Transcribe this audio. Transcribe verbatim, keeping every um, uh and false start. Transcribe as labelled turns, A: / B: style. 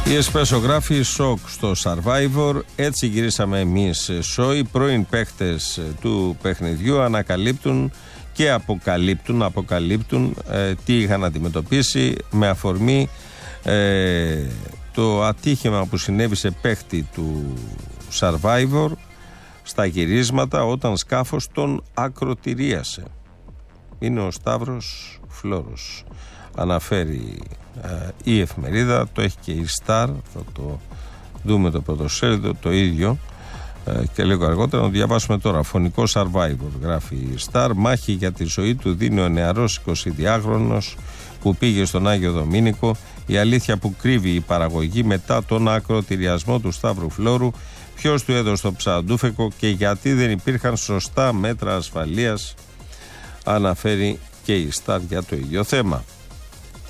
A: Η Εσπρέσο γράφει σοκ στο Survivor. Έτσι γυρίσαμε εμείς σο. Οι πρώην παίχτες του παιχνιδιού ανακαλύπτουν και αποκαλύπτουν, αποκαλύπτουν ε, τι είχαν αντιμετωπίσει με αφορμή ε, το ατύχημα που συνέβη σε παίχτη του Survivor στα γυρίσματα όταν σκάφος τον ακροτηρίασε. Είναι ο Σταύρος Φλόρος. Αναφέρει ε, η εφημερίδα, το έχει και η Star, θα το δούμε το πρωτοσέλιδο το ίδιο ε, και λίγο αργότερα να διαβάσουμε τώρα. Φωνικό Survivor, γράφει η Star. Μάχη για τη ζωή του δίνει ο νεαρός εικοσιδυάχρονος που πήγε στον Άγιο Δομήνικο. Η αλήθεια που κρύβει η παραγωγή μετά τον ακροτηριασμό του Σταύρου Φλόρου. Ποιος του έδωσε το ψαντούφεκο και γιατί δεν υπήρχαν σωστά μέτρα ασφαλείας, αναφέρει και η Star για το ίδιο θέμα.